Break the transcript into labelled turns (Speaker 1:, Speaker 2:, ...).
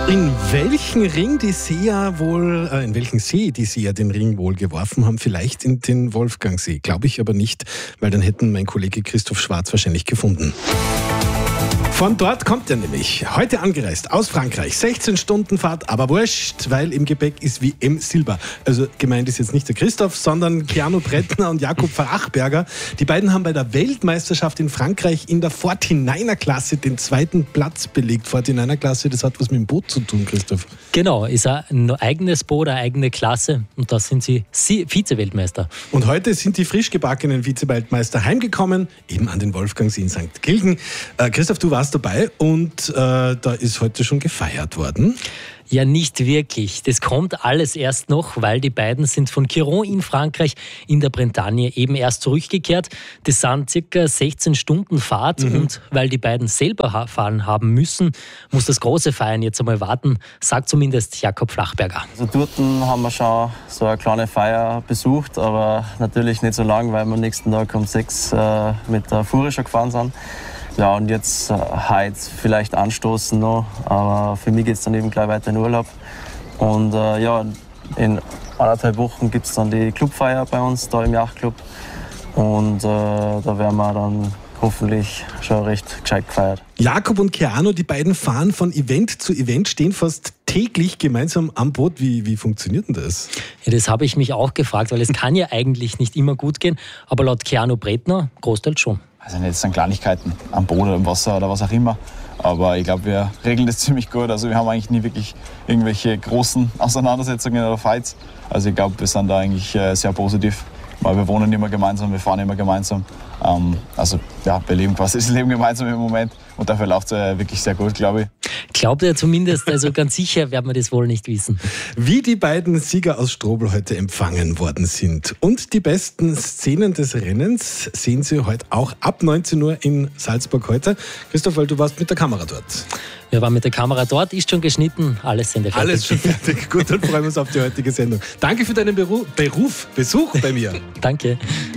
Speaker 1: In welchen See die Seher den Ring wohl geworfen haben? Vielleicht in den Wolfgangsee. Glaube ich aber nicht, weil dann hätten mein Kollege Christoph Schwarz wahrscheinlich gefunden. Von dort kommt er nämlich. Heute angereist aus Frankreich. 16 Stunden Fahrt, aber wurscht, weil im Gepäck ist WM Silber. Also gemeint ist jetzt nicht der Christoph, sondern Keanu Brettner und Jakob Frachberger. Die beiden haben bei der Weltmeisterschaft in Frankreich in der 49er-Klasse den zweiten Platz belegt. 49er-Klasse, das hat was mit dem Boot zu tun, Christoph.
Speaker 2: Genau, ist ein eigenes Boot, eine eigene Klasse und da sind sie Vize-Weltmeister.
Speaker 1: Und heute sind die frisch gebackenen Vize-Weltmeister heimgekommen, eben an den Wolfgangsee in St. Gilgen. Christoph, du warst dabei und da ist heute schon gefeiert worden.
Speaker 2: Ja, nicht wirklich. Das kommt alles erst noch, weil die beiden sind von Quiron in Frankreich in der Bretagne eben erst zurückgekehrt. Das sind circa 16 Stunden Fahrt und weil die beiden selber fahren haben müssen, muss das große Feiern jetzt einmal warten, sagt zumindest Jakob Frachberger.
Speaker 3: Also dort haben wir schon so eine kleine Feier besucht, aber natürlich nicht so lang, weil wir am nächsten Tag um 6 mit der Fuhre schon gefahren sind. Ja, und jetzt heute vielleicht anstoßen noch, aber für mich geht es dann eben gleich weiter in Urlaub. Und in 1,5 Wochen gibt es dann die Clubfeier bei uns da im Yachtclub. Und da werden wir dann hoffentlich schon recht gescheit gefeiert.
Speaker 1: Jakob und Keanu, die beiden fahren von Event zu Event, stehen fast täglich gemeinsam am Boot. Wie funktioniert denn das?
Speaker 2: Ja, das habe ich mich auch gefragt, weil es kann ja eigentlich nicht immer gut gehen, aber laut Keanu Brettner großteils schon.
Speaker 4: Also nicht an Kleinigkeiten am Boot oder im Wasser oder was auch immer. Aber ich glaube, wir regeln das ziemlich gut. Also wir haben eigentlich nie wirklich irgendwelche großen Auseinandersetzungen oder Fights. Also ich glaube, wir sind da eigentlich sehr positiv. Weil wir wohnen immer gemeinsam, wir fahren immer gemeinsam. Wir leben quasi das Leben gemeinsam im Moment. Und dafür läuft es wirklich sehr gut, glaube ich.
Speaker 2: Glaubt er zumindest, also ganz sicher werden wir das wohl nicht wissen.
Speaker 1: Wie die beiden Sieger aus Strobl heute empfangen worden sind und die besten Szenen des Rennens sehen Sie heute auch ab 19 Uhr in Salzburg heute. Christoph, weil du warst mit der Kamera dort.
Speaker 2: Wir waren mit der Kamera dort, ist schon geschnitten, alles sind fertig.
Speaker 1: Alles schon fertig. Gut, dann freuen wir uns auf die heutige Sendung. Danke für deinen Besuch bei mir.
Speaker 2: Danke.